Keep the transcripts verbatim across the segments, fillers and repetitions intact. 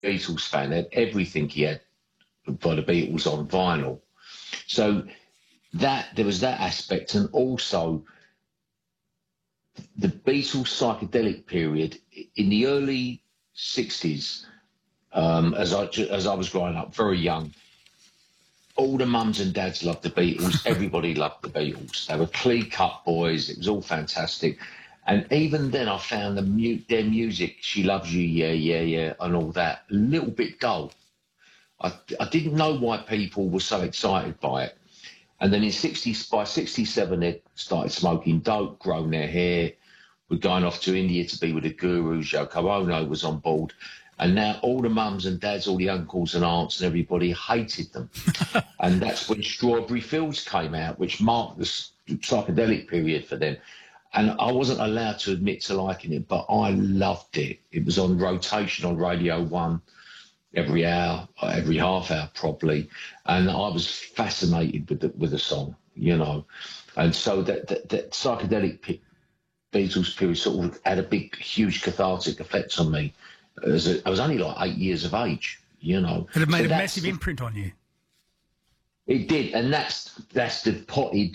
Beatles fan. Had everything he had by the Beatles on vinyl. So that there was that aspect, and also the Beatles psychedelic period in the early sixties. Um, as I as I was growing up, very young, all the mums and dads loved the Beatles. Everybody loved the Beatles. They were clean-cut boys. It was all fantastic. And even then, I found the mu- their music, She Loves You, Yeah, Yeah, Yeah, and all that, a little bit dull. I, I didn't know why people were so excited by it. And then in sixty, by sixty-seven, they started smoking dope, growing their hair. We're going off to India to be with the gurus. Yoko Ono was on board. And now all the mums and dads, all the uncles and aunts and everybody hated them. And that's when Strawberry Fields came out, which marked the psychedelic period for them. And I wasn't allowed to admit to liking it, but I loved it. It was on rotation on Radio One every hour, every half hour probably. And I was fascinated with the, with the song, you know. And so that, that, that psychedelic Beatles period sort of had a big, huge cathartic effect on me. As a, I was only like eight years of age, you know. And it made so a massive imprint on you. It did, and that's that's the potted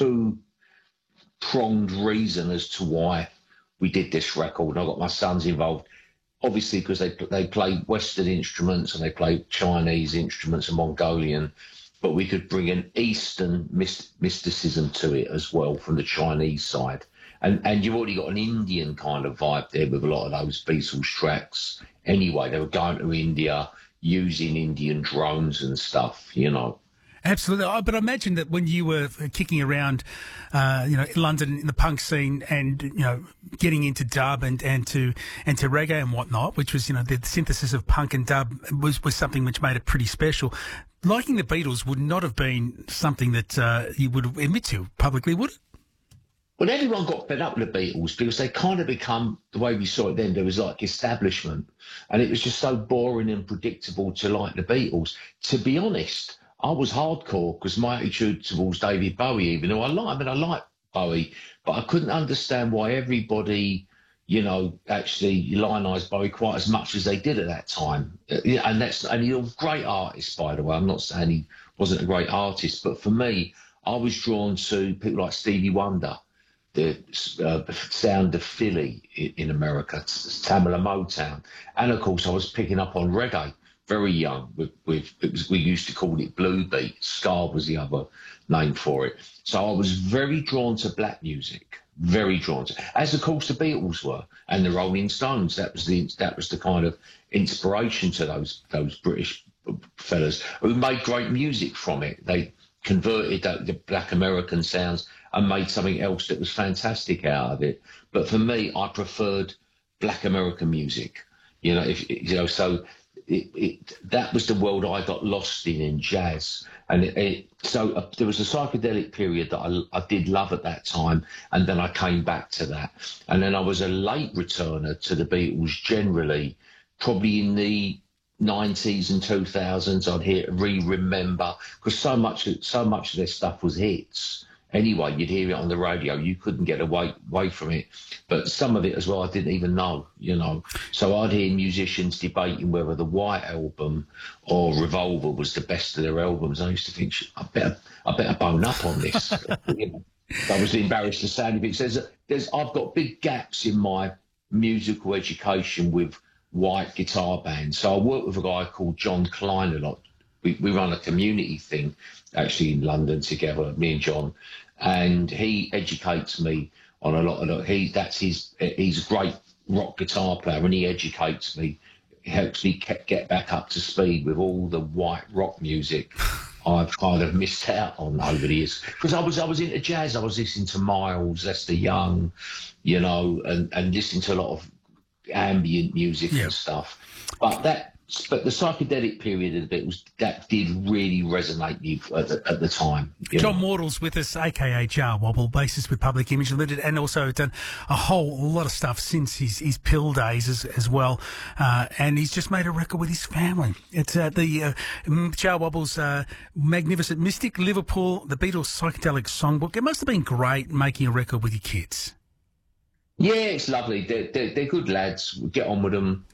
two-pronged reason as to why we did this record. And I got my sons involved, obviously because they they play Western instruments and they play Chinese instruments and Mongolian, but we could bring an Eastern mysticism to it as well from the Chinese side. And and you've already got an Indian kind of vibe there with a lot of those Beatles tracks. Anyway, they were going to India using Indian drones and stuff, you know. Absolutely. But I imagine that when you were kicking around, uh, you know, in London in the punk scene and, you know, getting into dub and, and to and to reggae and whatnot, which was, you know, the synthesis of punk and dub was, was something which made it pretty special. Liking the Beatles would not have been something that uh, you would admit to publicly, would it? Well, everyone got fed up with the Beatles because they kind of become, the way we saw it then, there was like establishment. And it was just so boring and predictable to like the Beatles. To be honest, I was hardcore because my attitude towards David Bowie, even though I like, I mean, I like Bowie, but I couldn't understand why everybody, you know, actually lionised Bowie quite as much as they did at that time. And that's, and he's a great artist, by the way. I'm not saying he wasn't a great artist, but for me, I was drawn to people like Stevie Wonder, the uh, sound of Philly in America, Tamla Motown. And of course, I was picking up on reggae very young. With, with it was, we used to call it blue beat. Ska was the other name for it. So I was very drawn to black music, very drawn to, as of course the Beatles were and the Rolling Stones. That was the that was the kind of inspiration to those those British fellas who made great music from it. They converted the, the black American sounds and made something else that was fantastic out of it. But for me, I preferred black American music. You know, if you know, so it, it that was the world I got lost in in jazz. And it, it, so uh, there was a psychedelic period that I, I did love at that time, and then I came back to that. And then I was a late returner to the Beatles generally, probably in the nineties and two thousands. I'd hear re-remember, because so much, so much of their stuff was hits. Anyway, you'd hear it on the radio. You couldn't get away away from it. But some of it as well, I didn't even know, you know. So I'd hear musicians debating whether the White Album or Revolver was the best of their albums. I used to think, I better, I better bone up on this. You know, I was embarrassed to say anything. There's, there's, I've got big gaps in my musical education with white guitar bands. So I work with a guy called John Klein a lot. We, we run a community thing actually in London together, me and John. And he educates me on a lot of it. He that's his. He's a great rock guitar player, and he educates me, helps me get back up to speed with all the white rock music I've kind of missed out on over the years. Because I was I was into jazz. I was listening to Miles, Lester Young, you know, and and listening to a lot of ambient music yeah. and stuff. But that. But the psychedelic period of it was that did really resonate me at the, at the time. John Wardle's with us, aka Jar Wobble, bassist with Public Image Limited, and also done a whole lot of stuff since his, his Pill days as, as well. Uh, and he's just made a record with his family. It's uh, the uh, Jar Wobble's uh, Magnificent Mystic, Liverpool, the Beatles Psychedelic Songbook. It must have been great making a record with your kids. Yeah, it's lovely. They're, they're, they're good lads. We get on with them.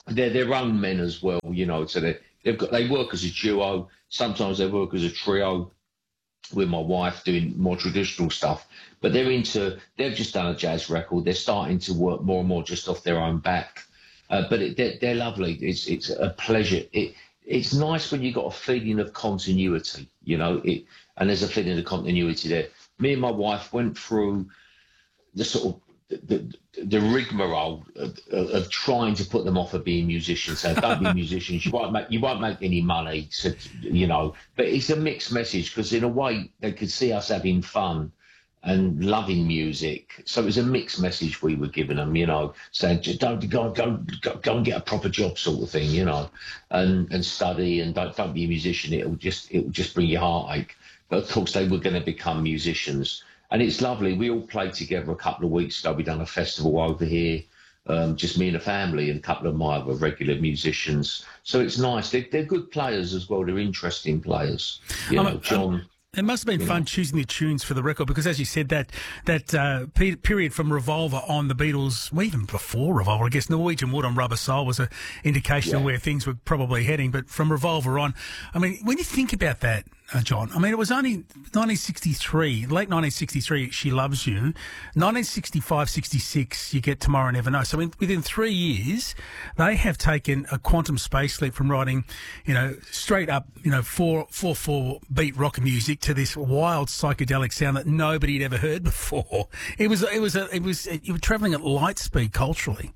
they're their own men as well, you know. So they they've got they work as a duo. Sometimes they work as a trio with my wife doing more traditional stuff. But they're into. They've just done a jazz record. They're starting to work more and more just off their own back. Uh, but it, they're, they're lovely. It's it's a pleasure. It it's nice when you got a feeling of continuity, you know. It and there's a feeling of continuity there. Me and my wife went through the sort of the, the rigmarole of, of trying to put them off of being musicians. So don't be musicians. You won't make you won't make any money. So, you know, but it's a mixed message because in a way they could see us having fun and loving music. So it was a mixed message we were giving them, you know, saying just don't go go go, go and get a proper job, sort of thing, you know, and and study and don't don't be a musician. It'll just it'll just bring you heartache. But of course they were going to become musicians. And it's lovely. We all played together a couple of weeks ago. We done a festival over here, um, just me and the family, and a couple of my other regular musicians. So it's nice. They're, they're good players as well. They're interesting players. You know, um, John. Um, It must have been fun choosing the tunes for the record because, as you said, that that uh, pe- period from Revolver on the Beatles, well, even before Revolver, I guess Norwegian Wood on Rubber Soul was an indication Yeah. of where things were probably heading. But from Revolver on, I mean, when you think about that, uh, John, I mean, it was only nineteen sixty-three, late nineteen sixty-three, She Loves You. nineteen sixty-five, sixty-six, you get Tomorrow Never Know. So in, within three years, they have taken a quantum space leap from writing, you know, straight up, you know, four, four, four beat rock music to this wild psychedelic sound that nobody had ever heard before. It was, it was, a, it was, you were travelling at light speed culturally.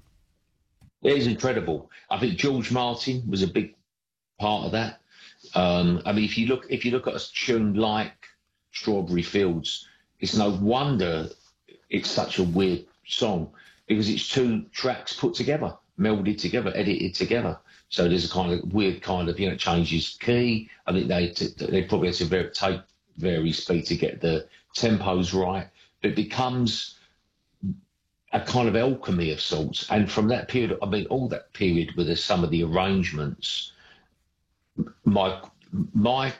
It is incredible. I think George Martin was a big part of that. Um, I mean, if you look, if you look at a tune like Strawberry Fields, it's no wonder it's such a weird song because it's two tracks put together, melded together, edited together. So there's a kind of weird kind of, you know, it changes key. I think they they probably had to very, take very speed to get the tempos right. But it becomes a kind of alchemy of sorts. And from that period, I mean, all that period with the, some of the arrangements, my my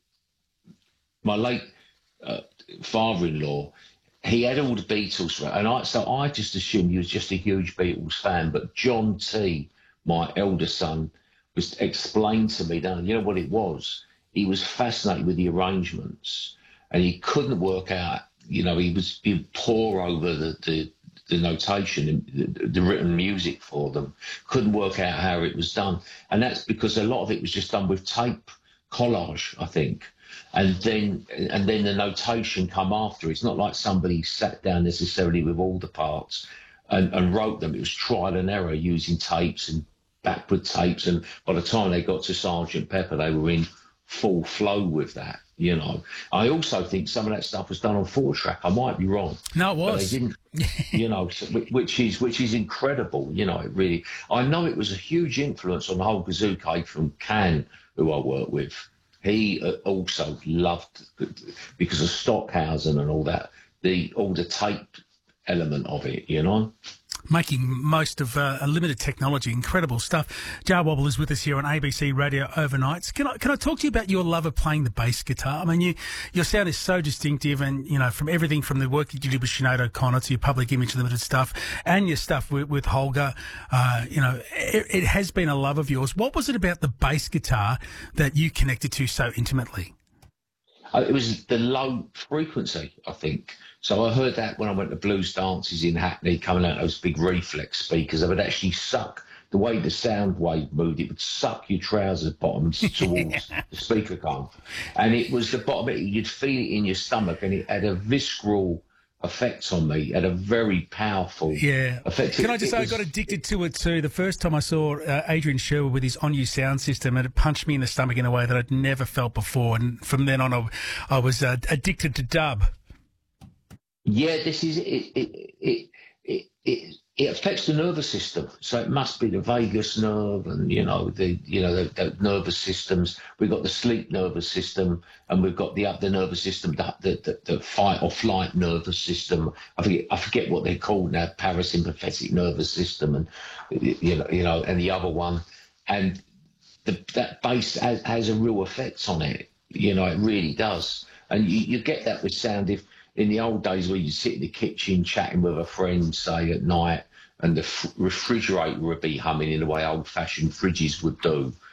my late uh, father-in-law, he had all the Beatles, and I so I just assumed he was just a huge Beatles fan. But John T, my elder son, was explained to me that, you know what it was? He was fascinated with the arrangements, and he couldn't work out. You know, he was being poor over the the, the notation, the, the written music for them. Couldn't work out how it was done, and that's because a lot of it was just done with tape collage, I think. And then and then the notation come after. It's not like somebody sat down necessarily with all the parts and, and wrote them. It was trial and error using tapes and backward tapes. And by the time they got to Sergeant Pepper, they were in full flow with that, you know. I also think some of that stuff was done on four track. I might be wrong. No, it was. But they didn't, you know, which is which is incredible, you know, it really. I know it was a huge influence on the whole Gazooka from Can, who I work with. He also loved, because of Stockhausen and all that, the all the tape element of it, you know. Making most of uh, a limited technology, incredible stuff. Jar Wobble is with us here on A B C Radio Overnights. Can I can I talk to you about your love of playing the bass guitar? I mean, you your sound is so distinctive, and you know, from everything from the work that you did with Sinead O'Connor to your Public Image Limited stuff, and your stuff with, with Holger. Uh, you know, it, it has been a love of yours. What was it about the bass guitar that you connected to so intimately? Uh, it was the low frequency, I think. So I heard that when I went to blues dances in Hackney, coming out those big reflex speakers. They would actually suck, the way the sound wave moved, it would suck your trousers bottoms towards the speaker cone. And it was the bottom of it, you'd feel it in your stomach, and it had a visceral effect on me, had a very powerful yeah. effect. Can It- I just it say, I was- got addicted to it too. The first time I saw uh, Adrian Sherwood with his On You sound system, and it punched me in the stomach in a way that I'd never felt before. And from then on, I, I was uh, addicted to dub. Yeah, this is it. It, it it it it affects the nervous system, so it must be the vagus nerve, and you know the you know the, the nervous systems. We've got the sleep nervous system, and we've got the other nervous system, the the, the, the fight or flight nervous system. I forget I forget what they're called now. Parasympathetic nervous system, and you know you know, and the other one, and the, that bass has, has a real effect on it. You know, it really does, and you, you get that with sound if. In the old days where you sit in the kitchen chatting with a friend, say at night, and the f- refrigerator would be humming in the way old-fashioned fridges would do.